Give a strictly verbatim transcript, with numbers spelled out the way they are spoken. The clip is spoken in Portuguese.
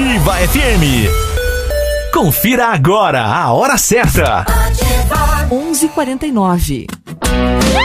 Ativa F M. Confira agora a hora certa. onze e quarenta e nove.